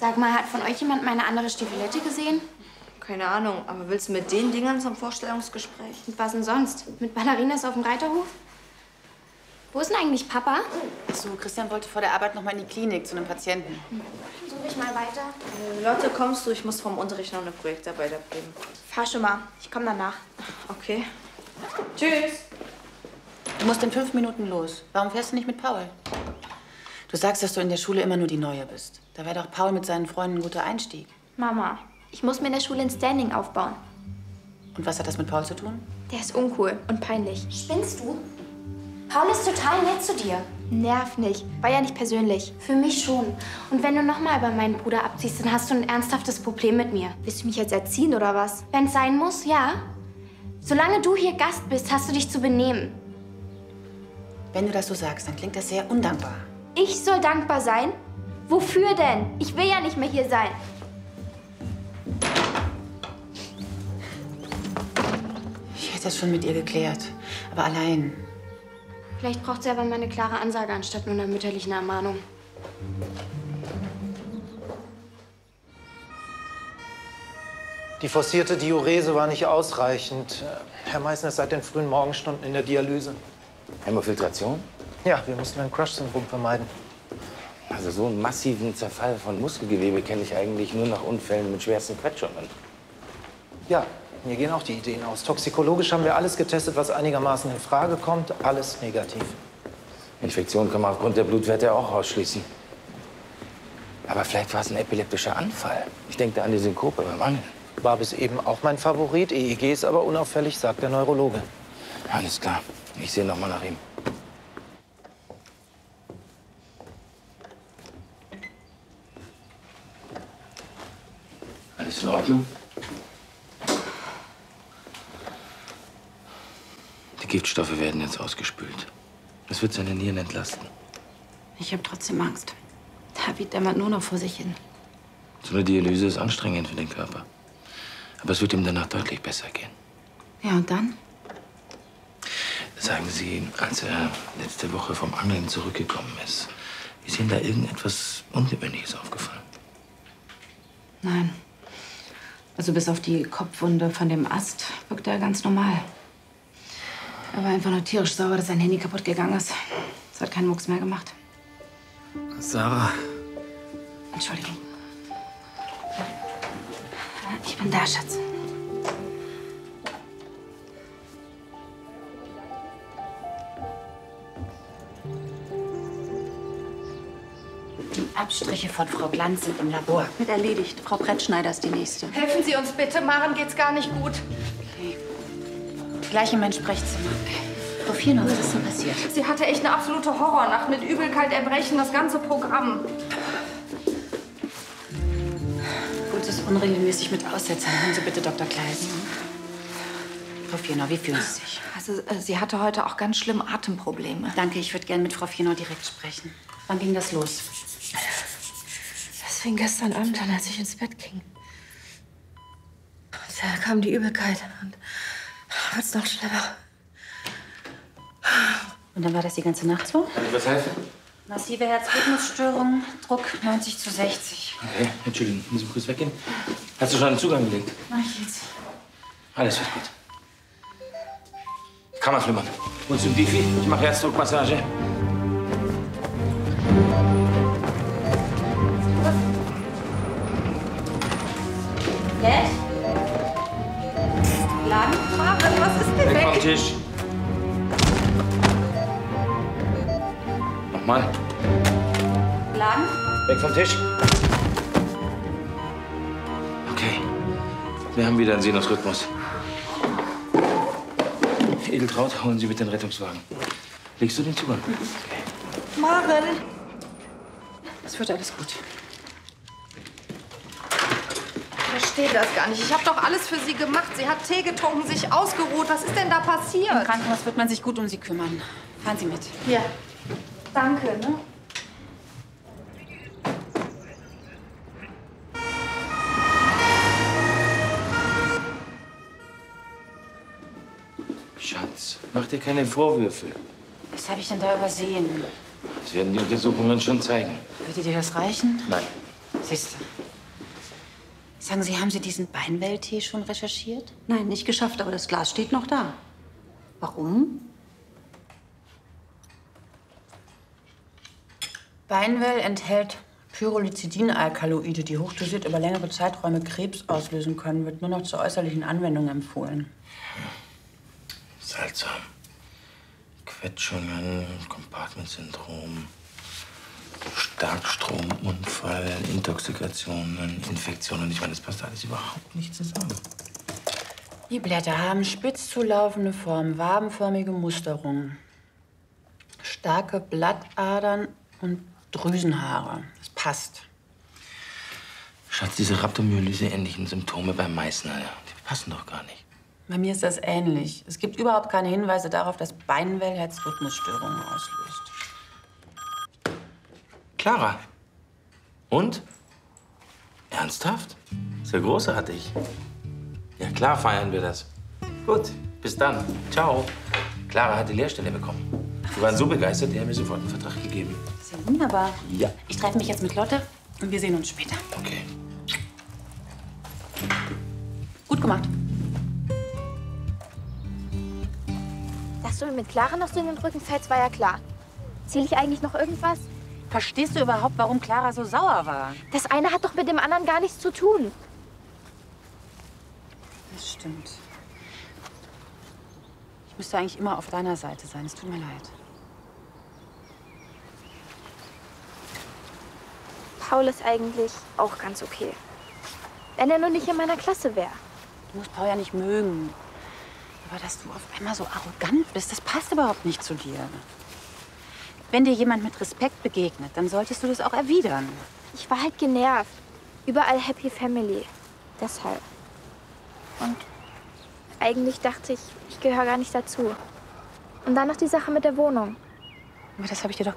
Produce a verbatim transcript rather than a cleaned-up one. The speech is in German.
Sag mal, hat von euch jemand meine andere Stiefelette gesehen? Keine Ahnung, aber willst du mit den Dingern zum Vorstellungsgespräch? Und was denn sonst? Mit Ballerinas auf dem Reiterhof? Wo ist denn eigentlich Papa? Ach so, Christian wollte vor der Arbeit noch mal in die Klinik zu einem Patienten. Hm. Suche ich mal weiter. Äh, Lotte, kommst du? Ich muss vom Unterricht noch eine Projektarbeit abgeben. Fahr schon mal. Ich komme danach. Okay. Tschüss. Du musst in fünf Minuten los. Warum fährst du nicht mit Paul? Du sagst, dass du in der Schule immer nur die Neue bist. Da wäre doch Paul mit seinen Freunden ein guter Einstieg. Mama, ich muss mir in der Schule ein Standing aufbauen. Und was hat das mit Paul zu tun? Der ist uncool und peinlich. Spinnst du? Paul ist total nett zu dir. Nerv nicht. War ja nicht persönlich. Für mich schon. Und wenn du noch mal bei meinen Bruder abziehst, dann hast du ein ernsthaftes Problem mit mir. Willst du mich jetzt erziehen oder was? Wenn es sein muss, ja. Solange du hier Gast bist, hast du dich zu benehmen. Wenn du das so sagst, dann klingt das sehr undankbar. Ich soll dankbar sein? Wofür denn? Ich will ja nicht mehr hier sein. Ich hätte das schon mit ihr geklärt. Aber allein. Vielleicht braucht sie aber mal eine klare Ansage anstatt nur einer mütterlichen Ermahnung. Die forcierte Diurese war nicht ausreichend. Herr Meißner ist seit den frühen Morgenstunden in der Dialyse. Hämofiltration? Ja, wir mussten ein Crush-Syndrom vermeiden. Also so einen massiven Zerfall von Muskelgewebe kenne ich eigentlich nur nach Unfällen mit schwersten Quetschungen. Ja, mir gehen auch die Ideen aus. Toxikologisch haben wir alles getestet, was einigermaßen in Frage kommt. Alles negativ. Infektion kann man aufgrund der Blutwerte auch ausschließen. Aber vielleicht war es ein epileptischer Anfall. Ich denke da an die Synkope beim Angeln. War bis eben auch mein Favorit. E E G ist aber unauffällig, sagt der Neurologe. Alles klar. Ich sehe noch mal nach ihm. Alles in Ordnung? Die Giftstoffe werden jetzt ausgespült. Das wird seine Nieren entlasten. Ich habe trotzdem Angst. David dämmert nur noch vor sich hin. So eine Dialyse ist anstrengend für den Körper. Aber es wird ihm danach deutlich besser gehen. Ja, und dann? Sagen Sie, als er letzte Woche vom Angeln zurückgekommen ist, ist Ihnen da irgendetwas Ungewöhnliches aufgefallen? Nein. Also bis auf die Kopfwunde von dem Ast wirkt er ganz normal. Er war einfach nur tierisch sauer, dass sein Handy kaputt gegangen ist. Es hat keinen Mucks mehr gemacht. Sarah. Entschuldigung. Ich bin da, Schatz. Die Abstriche von Frau Glanz sind im Labor. Wird erledigt. Frau Brettschneider ist die nächste. Helfen Sie uns bitte, Maren geht's gar nicht gut. Okay. Gleich in mein Sprechzimmer. Frau Vierner, was ist denn passiert? Sie hatte echt eine absolute Horrornacht mit Übelkeit, Erbrechen, das ganze Programm. Gut, ist unregelmäßig mit Aussetzern. Hören Sie bitte Doktor Kleisen. Frau Vierner, wie fühlen Sie sich? Also, äh, sie hatte heute auch ganz schlimm Atemprobleme. Danke, ich würde gerne mit Frau Vierner direkt sprechen. Wann ging das los? Das fing gestern Abend an, als ich ins Bett ging. Da kam die Übelkeit und wurde es noch schlimmer. Und dann war das die ganze Nacht so? Kann ich was helfen? Massive Herzrhythmusstörung, Druck neunzig zu sechzig. Okay, Entschuldigung, müssen wir kurz weggehen? Hast du schon einen Zugang gelegt? Mach ich jetzt. Alles wird gut. Kammerflimmern. Und zum Diffi? Ich mache Herzdruckmassage. Nett? Laden? Maren, was ist denn Weg weg? vom Tisch. Nochmal. Laden? Weg vom Tisch. Okay. Wir haben wieder einen Sinusrhythmus. Edeltraut, holen Sie bitte den Rettungswagen. Legst du den Zugang? Okay. Maren! Es wird alles gut. Ich verstehe das gar nicht. Ich habe doch alles für sie gemacht. Sie hat Tee getrunken, sich ausgeruht. Was ist denn da Im passiert? Krankenhaus wird man sich gut um Sie kümmern. Fahren Sie mit. Ja. Danke, ne? Schatz, mach dir keine Vorwürfe. Was habe ich denn da übersehen? Das werden die Untersuchungen schon zeigen. Würde dir das reichen? Nein. Siehst du. Sagen Sie, haben Sie diesen Beinwell-Tee schon recherchiert? Nein, nicht geschafft, aber das Glas steht noch da. Warum? Beinwell enthält Pyrrolizidin-Alkaloide, die hochdosiert über längere Zeiträume Krebs auslösen können, wird nur noch zur äußerlichen Anwendung empfohlen. Seltsam. Quetschungen, Compartment-Syndrom, Starkstromunfall, Intoxikationen, Infektionen. Ich meine, das passt alles überhaupt nicht zusammen. Die Blätter haben spitz zulaufende Form, wabenförmige Musterung, starke Blattadern und Drüsenhaare. Das passt. Schatz, diese Rhabdomyolyse-ähnlichen Symptome beim Meißner, die passen doch gar nicht. Bei mir ist das ähnlich. Es gibt überhaupt keine Hinweise darauf, dass Beinwell Herzrhythmusstörungen auslöst. Clara. Und? Ernsthaft? Ist ja großartig. Ja, klar feiern wir das. Gut, bis dann. Ciao. Clara hat die Lehrstelle bekommen. Die waren so begeistert, die haben mir sofort einen Vertrag gegeben. Das ist ja wunderbar. Ja. Ich treffe mich jetzt mit Lotte und wir sehen uns später. Okay. Gut gemacht. Dass du mir mit Clara noch so in den Rücken fällst, war ja klar. Ziel ich eigentlich noch irgendwas? Verstehst du überhaupt, warum Clara so sauer war? Das eine hat doch mit dem anderen gar nichts zu tun. Das stimmt. Ich müsste eigentlich immer auf deiner Seite sein. Es tut mir leid. Paul ist eigentlich auch ganz okay. Wenn er nur nicht in meiner Klasse wäre. Du musst Paul ja nicht mögen. Aber dass du auf einmal so arrogant bist, das passt überhaupt nicht zu dir. Wenn dir jemand mit Respekt begegnet, dann solltest du das auch erwidern. Ich war halt genervt. Überall Happy Family. Deshalb. Und eigentlich dachte ich, ich gehöre gar nicht dazu. Und dann noch die Sache mit der Wohnung. Aber das habe ich dir doch